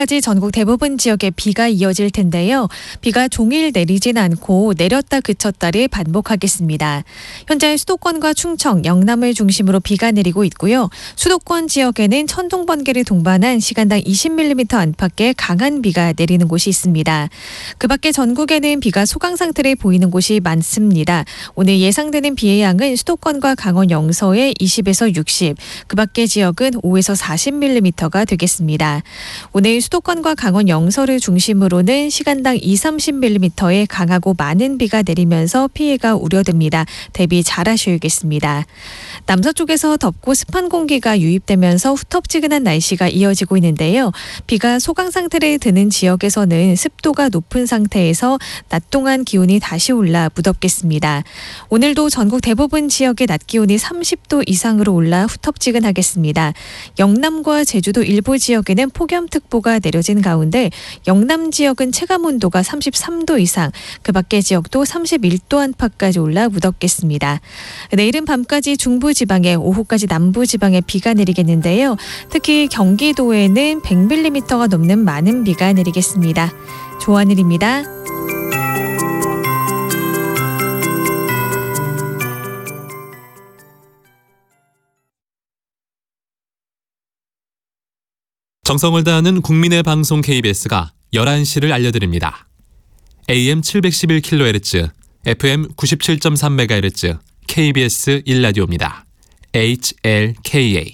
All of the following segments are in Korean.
까지 전국 대부분 지역에 비가 이어질 텐데요. 비가 종일 내리진 않고 내렸다 그쳤다를 반복하겠습니다. 현재 수도권과 충청, 영남을 중심으로 비가 내리고 있고요. 수도권 지역에는 천둥 번개를 동반한 시간당 20mm 안팎의 강한 비가 내리는 곳이 있습니다. 그 밖에 전국에는 비가 소강 상태를 보이는 곳이 많습니다. 오늘 예상되는 비의 양은 수도권과 강원 영서에 20에서 60, 그 밖의 지역은 5에서 40mm가 되겠습니다. 오늘 수도권과 강원 영서를 중심으로는 시간당 20-30mm의 강하고 많은 비가 내리면서 피해가 우려됩니다. 대비 잘하셔야겠습니다. 남서쪽에서 덥고 습한 공기가 유입되면서 후텁지근한 날씨가 이어지고 있는데요. 비가 소강 상태를 드는 지역에서는 습도가 높은 상태에서 낮 동안 기온이 다시 올라 무덥겠습니다. 오늘도 전국 대부분 지역의 낮 기온이 30도 이상으로 올라 후텁지근하겠습니다. 영남과 제주도 일부 지역에는 폭염특보가 내려진 가운데 영남 지역은 체감온도가 33도 이상, 그 밖의 지역도 31도 안팎까지 올라 무덥겠습니다. 내일은 밤까지 중부지방에, 오후까지 남부지방에 비가 내리겠는데요. 특히 경기도에는 100mm가 넘는 많은 비가 내리겠습니다. 조하늘입니다. 정성을 다하는 국민의 방송 KBS가 11시를 알려드립니다. AM 711kHz, FM 97.3MHz, KBS 1라디오입니다. HLKA.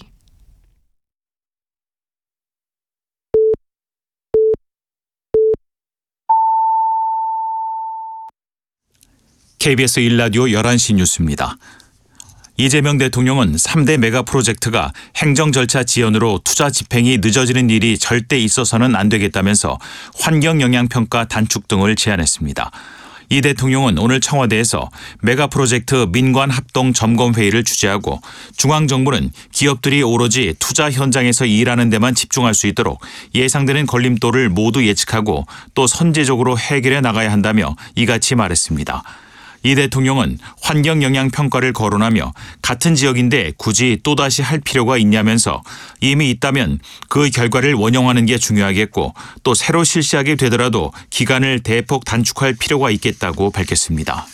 KBS 1라디오 11시 뉴스입니다. 이재명 대통령은 3대 메가 프로젝트가 행정 절차 지연으로 투자 집행이 늦어지는 일이 절대 있어서는 안 되겠다면서 환경영향평가 단축 등을 제안했습니다. 이 대통령은 오늘 청와대에서 메가 프로젝트 민관 합동 점검 회의를 주재하고 중앙정부는 기업들이 오로지 투자 현장에서 일하는 데만 집중할 수 있도록 예상되는 걸림돌을 모두 예측하고 또 선제적으로 해결해 나가야 한다며 이같이 말했습니다. 이 대통령은 환경영향평가를 거론하며 같은 지역인데 굳이 또다시 할 필요가 있냐면서 이미 있다면 그 결과를 원용하는 게 중요하겠고 또 새로 실시하게 되더라도 기간을 대폭 단축할 필요가 있겠다고 밝혔습니다.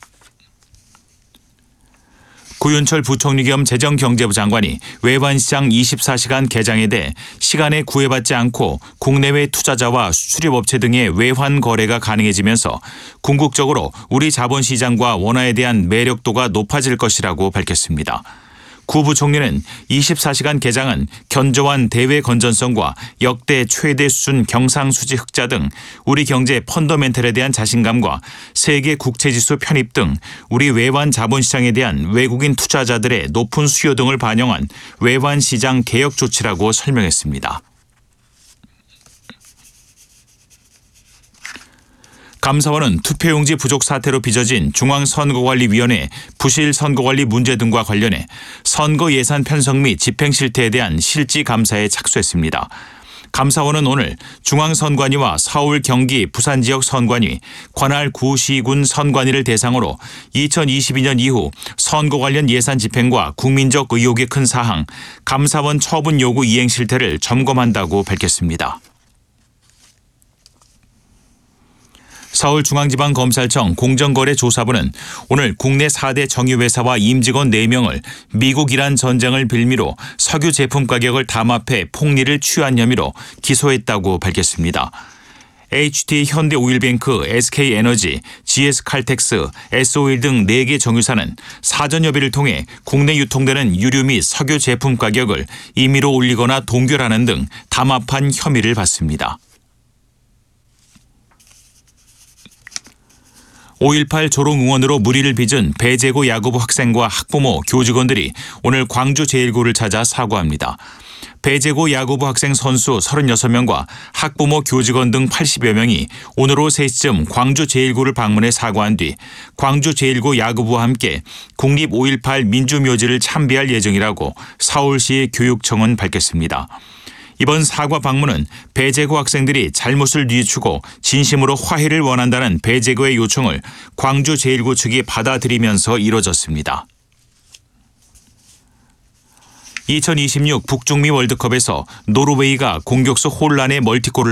구윤철 부총리 겸 재정경제부 장관이 외환시장 24시간 개장에 대해 시간에 구애받지 않고 국내외 투자자와 수출입업체 등의 외환 거래가 가능해지면서 궁극적으로 우리 자본시장과 원화에 대한 매력도가 높아질 것이라고 밝혔습니다. 구 부총리는 24시간 개장은 견조한 대외 건전성과 역대 최대 수준 경상수지 흑자 등 우리 경제 펀더멘털에 대한 자신감과 세계 국채지수 편입 등 우리 외환 자본시장에 대한 외국인 투자자들의 높은 수요 등을 반영한 외환시장 개혁 조치라고 설명했습니다. 감사원은 투표용지 부족 사태로 빚어진 중앙선거관리위원회 부실 선거관리 문제 등과 관련해 선거 예산 편성 및 집행 실태에 대한 실지 감사에 착수했습니다. 감사원은 오늘 중앙선관위와 서울, 경기, 부산 지역 선관위, 관할 구시군 선관위를 대상으로 2022년 이후 선거 관련 예산 집행과 국민적 의혹이 큰 사항, 감사원 처분 요구 이행 실태를 점검한다고 밝혔습니다. 서울중앙지방검찰청 공정거래조사부는 오늘 국내 4대 정유회사와 임직원 4명을 미국 이란 전쟁을 빌미로 석유 제품 가격을 담합해 폭리를 취한 혐의로 기소했다고 밝혔습니다. HT 현대오일뱅크, SK에너지, GS칼텍스, S오일 등 4개 정유사는 사전협의를 통해 국내 유통되는 유류 및 석유 제품 가격을 임의로 올리거나 동결하는 등 담합한 혐의를 받습니다. 5.18 졸업응원으로 무리를 빚은 배제고 야구부 학생과 학부모, 교직원들이 오늘 광주제일고를 찾아 사과합니다. 배제고 야구부 학생 선수 36명과 학부모, 교직원 등 80여 명이 오늘 오후 3시쯤 광주제일고를 방문해 사과한 뒤 광주제일고 야구부와 함께 국립 5.18 민주묘지를 참배할 예정이라고 서울시 교육청은 밝혔습니다. 이번 사과 방문은 배제고 학생들이 잘못을 뉘우치고 진심으로 화해를 원한다는 배제고의 요청을 광주제일고 측이 받아들이면서 이뤄졌습니다. 2026 북중미 월드컵에서 노르웨이가 공격수 홀란의 멀티골을